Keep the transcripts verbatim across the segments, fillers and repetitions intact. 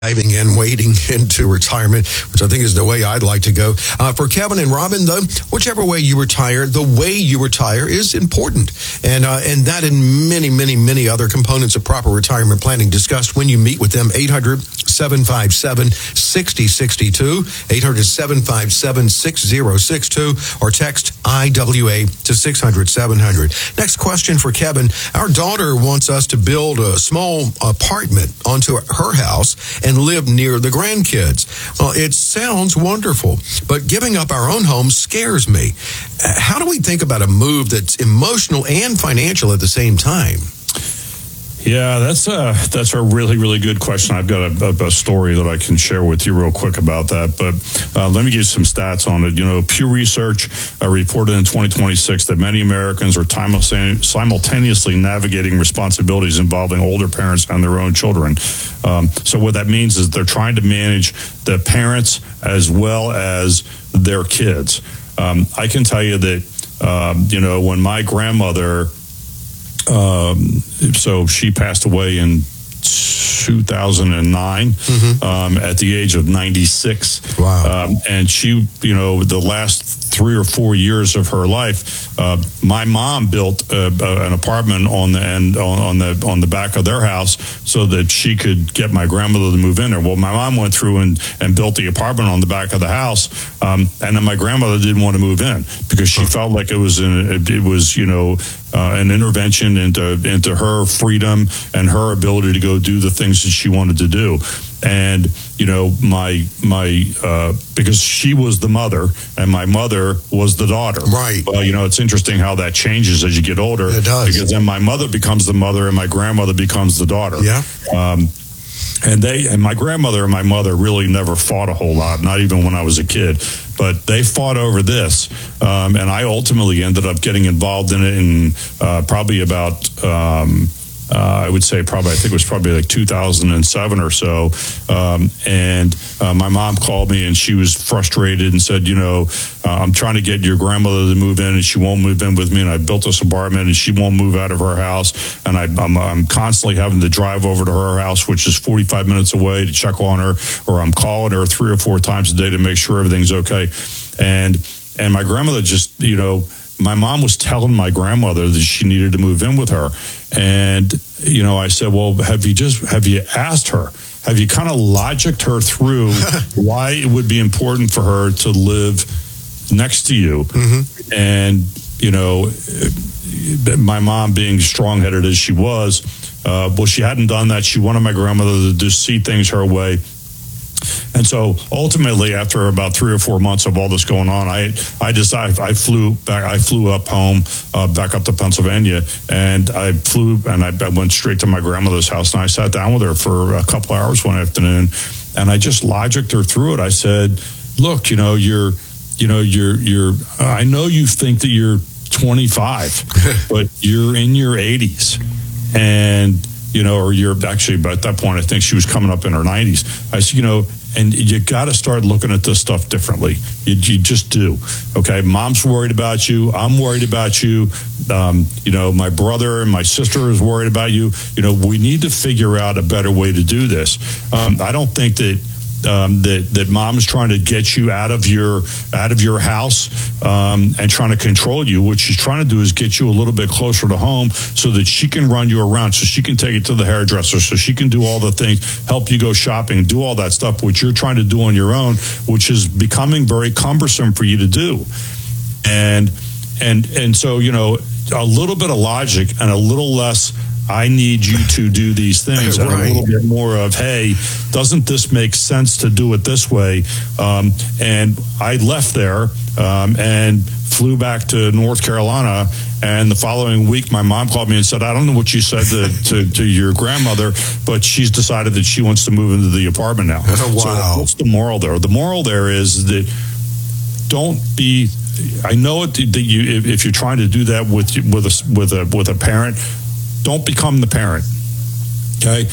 Diving in, wading into retirement, which I think is the way I'd like to go. Uh, for Kevin and Robin, though, whichever way you retire, the way you retire is important. And uh, and that and many, many, many other components of proper retirement planning discussed when you meet with them. eight hundred, seven five seven, six zero six two, eight hundred, seven five seven, six zero six two, or text I W A to six hundred, seven hundred. Next question for Kevin. Our daughter wants us to build a small apartment onto her house and live near the grandkids. Well, it sounds wonderful, but giving up our own home scares me. How do we think about a move that's emotional and financial at the same time? Yeah, that's a, that's a really, really good question. I've got a, a story that I can share with you real quick about that. But uh, let me give you some stats on it. You know, Pew Research uh, reported in twenty twenty-six that many Americans are simultaneously navigating responsibilities involving older parents and their own children. Um, so what that means is they're trying to manage the parents as well as their kids. Um, I can tell you that, um, you know, when my grandmother... Um, so she passed away in two thousand nine mm-hmm. um, at the age of ninety-six. Wow. Um, and she, you know, the last three or four years of her life, uh, my mom built uh, an apartment on the end on, on the on the back of their house so that she could get my grandmother to move in there. Well, my mom went through and, and built the apartment on the back of the house, um, and then my grandmother didn't want to move in because she felt like it was an, it, it was you know uh, an intervention into into her freedom and her ability to go do the things that she wanted to do. And, you know, my, my, uh, because she was the mother and my mother was the daughter. Right. Well, you know, it's interesting how that changes as you get older. It does. Because then my mother becomes the mother and my grandmother becomes the daughter. Yeah. Um, and they, and my grandmother and my mother really never fought a whole lot, not even when I was a kid. But they fought over this, um, and I ultimately ended up getting involved in it in uh, probably about... Um, Uh, I would say probably, I think it was probably like two thousand seven or so. Um, and uh, my mom called me and she was frustrated and said, you know, uh, I'm trying to get your grandmother to move in and she won't move in with me. And I built this apartment and she won't move out of her house. And I, I'm, I'm constantly having to drive over to her house, which is forty-five minutes away, to check on her, or I'm calling her three or four times a day to make sure everything's okay. And, and my grandmother just, you know, my mom was telling my grandmother that she needed to move in with her. And, you know, I said, well, have you just, have you asked her? Have you kind of logicked her through why it would be important for her to live next to you? Mm-hmm. And, you know, my mom being strong-headed as she was, uh, well, she hadn't done that. She wanted my grandmother to just see things her way. And so ultimately, after about three or four months of all this going on, I I decided I flew back. I flew up home, uh, back up to Pennsylvania, and I flew and I, I went straight to my grandmother's house. And I sat down with her for a couple hours one afternoon, and I just logicked her through it. I said, "Look, you know, you're, you know, you're, you're. I know you think that you're twenty-five, but you're in your eighties, and." You know, or you're actually, but at that point, I think she was coming up in her nineties. I said, you know, and you got to start looking at this stuff differently. You, you just do. Okay, mom's worried about you. I'm worried about you. Um, you know, my brother and my sister is worried about you. You know, we need to figure out a better way to do this. Um, I don't think that. Um, that that mom's trying to get you out of your out of your house um, and trying to control you. What she's trying to do is get you a little bit closer to home so that she can run you around, so she can take you to the hairdresser, so she can do all the things, help you go shopping, do all that stuff which you're trying to do on your own, which is becoming very cumbersome for you to do. And and and so, you know, a little bit of logic and a little less, I need you to do these things, and right. a little bit more of, hey, doesn't this make sense to do it this way? Um, and I left there um, and flew back to North Carolina. And the following week, my mom called me and said, I don't know what you said to, to, to your grandmother, but she's decided that she wants to move into the apartment now. Oh, wow. So what's the moral there? The moral there is that don't be, I know it, that you, if, if you're trying to do that with, with, a, with, a, with a parent, don't become the parent, okay?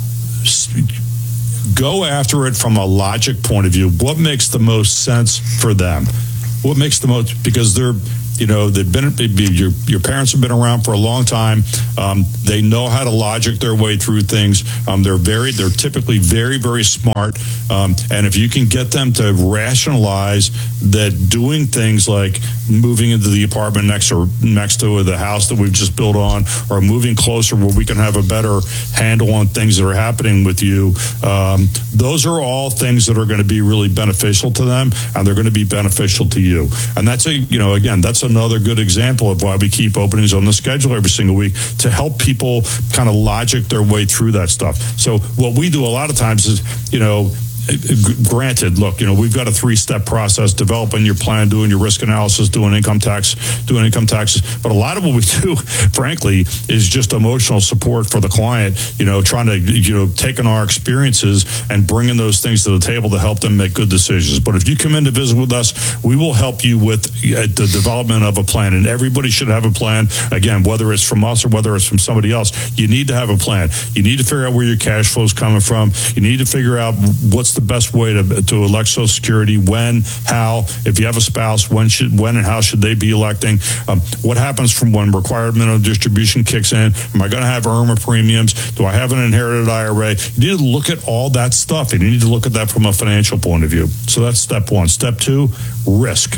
Go after it from a logic point of view. What makes the most sense for them? What makes the most, because they're, you know, they've been, your your parents have been around for a long time. Um, They know how to logic their way through things. Um, they're very, they're typically very, very smart. Um, and if you can get them to rationalize that doing things like moving into the apartment next or next to the house that we've just built on, or moving closer where we can have a better handle on things that are happening with you, um, those are all things that are going to be really beneficial to them, and they're going to be beneficial to you. And that's a, you know, again, that's another good example of why we keep openings on the schedule every single week, to help people kind of logic their way through that stuff. So what we do a lot of times is, you know, granted, look, you know, we've got a three-step process: developing your plan, doing your risk analysis, doing income tax, doing income taxes. But a lot of what we do, frankly, is just emotional support for the client, you know, trying to, you know, taking our experiences and bringing those things to the table to help them make good decisions. But if you come in to visit with us, we will help you with uh, the development of a plan. And everybody should have a plan. Again, whether it's from us or whether it's from somebody else, you need to have a plan. You need to figure out where your cash flow is coming from. You need to figure out what's the best way to to elect Social Security, when, how, if you have a spouse, when should, when and how should they be electing? Um, what happens from when required minimum distribution kicks in? Am I going to have I R M A premiums? Do I have an inherited I R A? You need to look at all that stuff, and you need to look at that from a financial point of view. So that's step one. Step two, risk.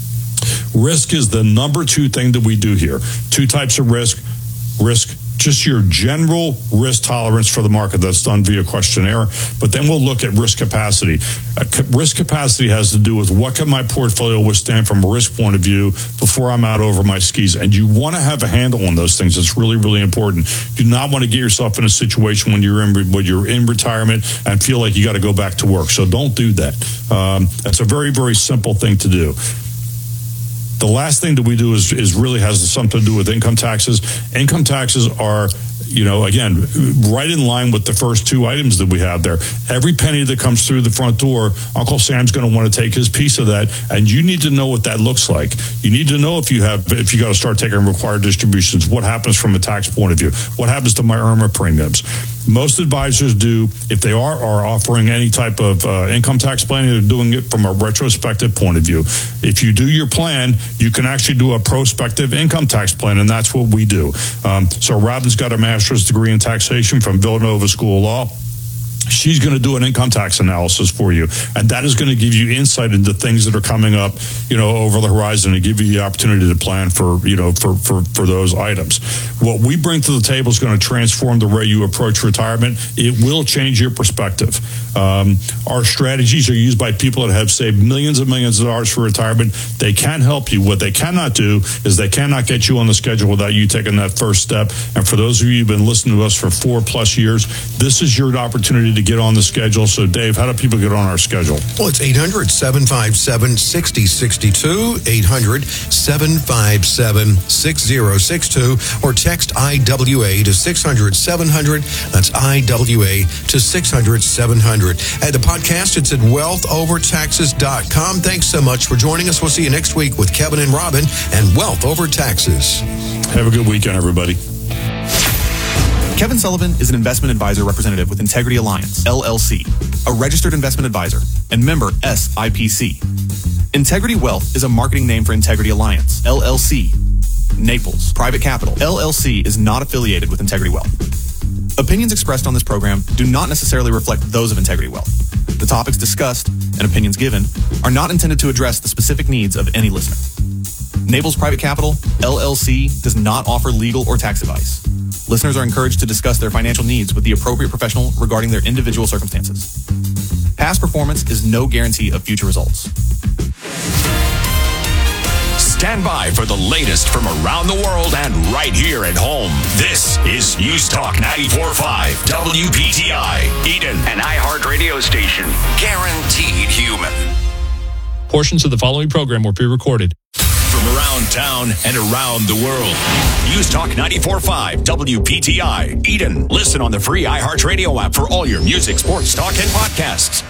Risk is the number two thing that we do here. Two types of risk. Risk, just your general risk tolerance for the market. That's done via questionnaire. But then we'll look at risk capacity. Uh, risk capacity has to do with what can my portfolio withstand from a risk point of view before I'm out over my skis. And you want to have a handle on those things. It's really, really important. You do not want to get yourself in a situation when you're in when you're in retirement and feel like you got to go back to work. So don't do that. Um, that's a very, very simple thing to do. The last thing that we do is, is really has something to do with income taxes. Income taxes are, you know, again, right in line with the first two items that we have there. Every penny that comes through the front door, Uncle Sam's going to want to take his piece of that, and you need to know what that looks like. You need to know if you have, if you got to start taking required distributions, what happens from a tax point of view, what happens to my I R M A premiums. Most advisors do, if they are, are offering any type of uh, income tax planning, they're doing it from a retrospective point of view. If you do your plan, you can actually do a prospective income tax plan, and that's what we do. Um, so Robin's got a master's degree in taxation from Villanova School of Law. She's going to do an income tax analysis for you, and that is going to give you insight into things that are coming up, you know, over the horizon, and give you the opportunity to plan for, you know, for, for, for those items. What we bring to the table is going to transform the way you approach retirement. It will change your perspective. Um, our strategies are used by people that have saved millions and millions of dollars for retirement. They can help you. What they cannot do is they cannot get you on the schedule without you taking that first step. And for those of you who've been listening to us for four plus years, this is your opportunity to get on the schedule. So, Dave, how do people get on our schedule? Well, it's eight hundred, seven five seven, six zero six two, eight hundred, seven five seven, six zero six two, or text I W A to six hundred, seven hundred. That's I W A to six hundred, seven hundred. At the podcast, it's at wealth over taxes dot com. Thanks so much for joining us. We'll see you next week with Kevin and Robin and Wealth Over Taxes. Have a good weekend, everybody. Kevin Sullivan is an investment advisor representative with Integrity Alliance, L L C, a registered investment advisor and member S I P C. Integrity Wealth is a marketing name for Integrity Alliance, L L C. Naples Private Capital, L L C is not affiliated with Integrity Wealth. Opinions expressed on this program do not necessarily reflect those of Integrity Wealth. The topics discussed and opinions given are not intended to address the specific needs of any listener. Naples Private Capital, L L C, does not offer legal or tax advice. Listeners are encouraged to discuss their financial needs with the appropriate professional regarding their individual circumstances. Past performance is no guarantee of future results. Stand by for the latest from around the world and right here at home. This is News Talk ninety-four point five W P T I, Eden, an iHeart radio station. Guaranteed human. Portions of the following program were pre-recorded. From around town and around the world. News Talk ninety-four point five W P T I, Eden. Listen on the free iHeart radio app for all your music, sports, talk, and podcasts.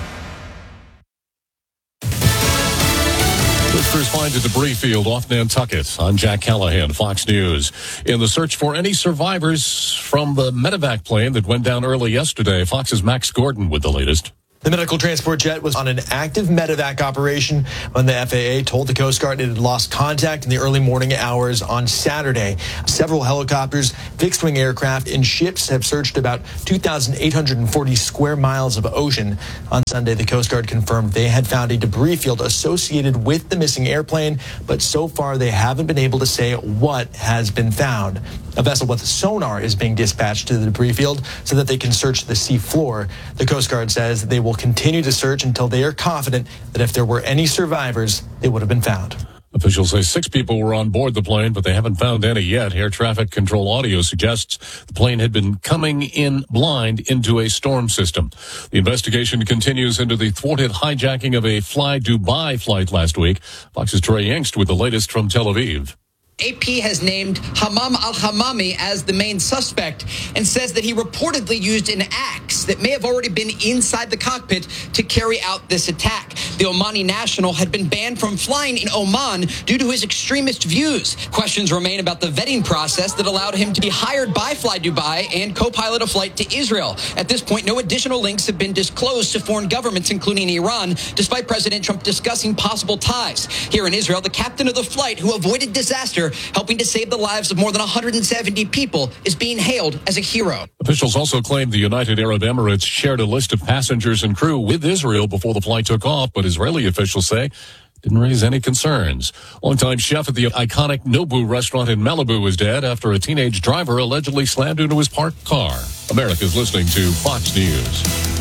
Crews find a debris field off Nantucket. I'm Jack Callahan, Fox News. In the search for any survivors from the medevac plane that went down early yesterday, Fox's Max Gordon with the latest. The medical transport jet was on an active medevac operation when the F A A told the Coast Guard it had lost contact in the early morning hours on Saturday. Several helicopters, fixed-wing aircraft, and ships have searched about two thousand eight hundred forty square miles of ocean. On Sunday, the Coast Guard confirmed they had found a debris field associated with the missing airplane, but so far they haven't been able to say what has been found. A vessel with sonar is being dispatched to the debris field so that they can search the sea floor. The Coast Guard says they will continue to search until they are confident that if there were any survivors, they would have been found. Officials say six people were on board the plane, but they haven't found any yet. Air traffic control audio suggests the plane had been coming in blind into a storm system. The investigation continues into the thwarted hijacking of a Fly Dubai flight last week. Fox's Trey Yingst with the latest from Tel Aviv. A P has named Hamam al-Hamami as the main suspect and says that he reportedly used an axe that may have already been inside the cockpit to carry out this attack. The Omani national had been banned from flying in Oman due to his extremist views. Questions remain about the vetting process that allowed him to be hired by Fly Dubai and co-pilot a flight to Israel. At this point, no additional links have been disclosed to foreign governments, including Iran, despite President Trump discussing possible ties. Here in Israel, the captain of the flight who avoided disaster, helping to save the lives of more than one hundred seventy people, is being hailed as a hero. Officials also claimed the United Arab Emirates shared a list of passengers and crew with Israel before the flight took off, but Israeli officials say didn't raise any concerns. Longtime chef at the iconic Nobu restaurant in Malibu is dead after a teenage driver allegedly slammed into his parked car. America's listening to Fox News.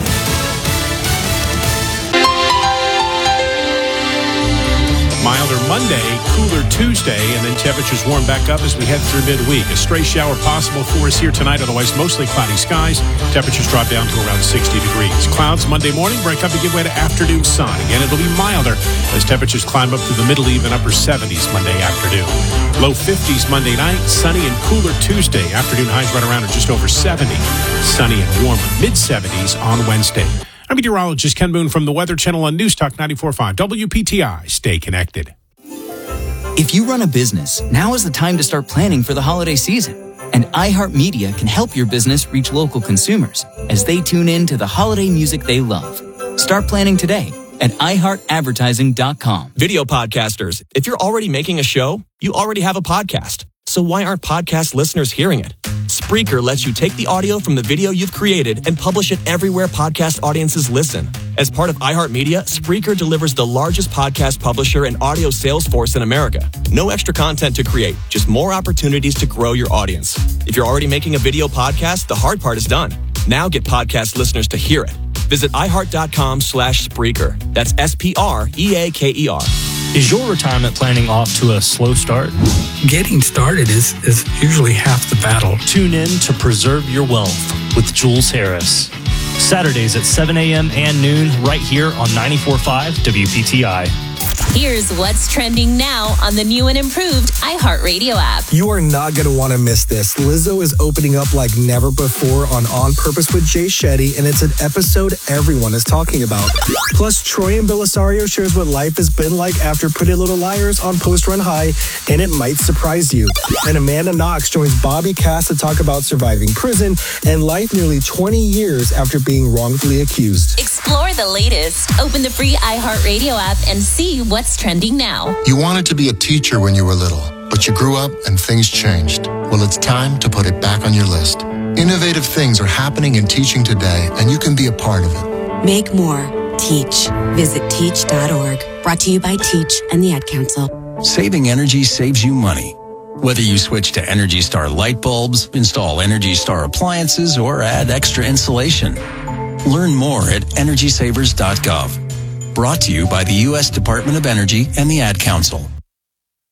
Milder Monday, cooler Tuesday, and then temperatures warm back up as we head through midweek. A stray shower possible for us here tonight, otherwise mostly cloudy skies. Temperatures drop down to around sixty degrees. Clouds Monday morning break up and give way to afternoon sun. Again, it'll be milder as temperatures climb up to the middle, even upper seventies Monday afternoon. Low fifties Monday night, sunny and cooler Tuesday. Afternoon highs right around or just over seventy. Sunny and warmer, mid-seventies on Wednesday. I'm meteorologist Ken Boone from the Weather Channel on News Talk ninety-four point five W P T I. Stay connected. If you run a business, now is the time to start planning for the holiday season. And iHeartMedia can help your business reach local consumers as they tune in to the holiday music they love. Start planning today at i heart advertising dot com. Video podcasters, if you're already making a show, you already have a podcast. So why aren't podcast listeners hearing it? Spreaker lets you take the audio from the video you've created and publish it everywhere podcast audiences listen. As part of iHeartMedia, Spreaker delivers the largest podcast publisher and audio sales force in America. No extra content to create, just more opportunities to grow your audience. If you're already making a video podcast, the hard part is done. Now get podcast listeners to hear it. Visit iHeart.com slash Spreaker. That's S P R E A K E R. Is your retirement planning off to a slow start? Getting started is, is usually half the battle. Tune in to Preserve Your Wealth with Jules Harris. Saturdays at seven a.m. and noon right here on ninety-four point five W P T I. Here's what's trending now on the new and improved iHeartRadio app. You are not going to want to miss this. Lizzo is opening up like never before on On Purpose with Jay Shetty, and it's an episode everyone is talking about. Plus, Troy and Belisario shares what life has been like after Pretty Little Liars on Post Run High, and it might surprise you. And Amanda Knox joins Bobby Cass to talk about surviving prison and life nearly twenty years after being wrongfully accused. Explore the latest. Open the free iHeartRadio app and see what's trending now. You wanted to be a teacher when you were little, but you grew up and things changed. Well, it's time to put it back on your list. Innovative things are happening in teaching today, and you can be a part of it. Make more. Teach. Visit teach dot org. Brought to you by Teach and the Ad Council. Saving energy saves you money. Whether you switch to Energy Star light bulbs, install Energy Star appliances, or add extra insulation. Learn more at energy savers dot gov. Brought to you by the U S Department of Energy and the Ad Council.